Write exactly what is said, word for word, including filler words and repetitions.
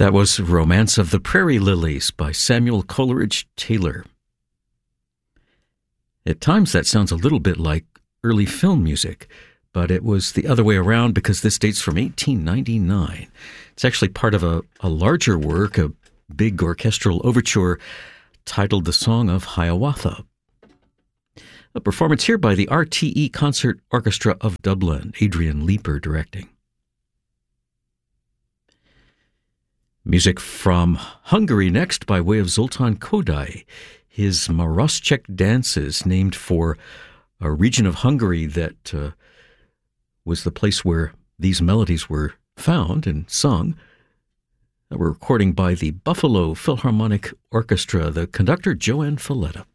That was Romance of the Prairie Lilies by Samuel Coleridge Taylor. At times that sounds a little bit like early film music, but it was the other way around because this dates from eighteen ninety-nine. It's actually part of a, a larger work, a big orchestral overture titled The Song of Hiawatha. A performance here by the R T E Concert Orchestra of Dublin, Adrian Leeper directing. Music from Hungary next by way of Zoltán Kodály. His Maroszék dances, named for a region of Hungary that uh, was the place where these melodies were found and sung. A recording by the Buffalo Philharmonic Orchestra, the conductor Joanne Falletta.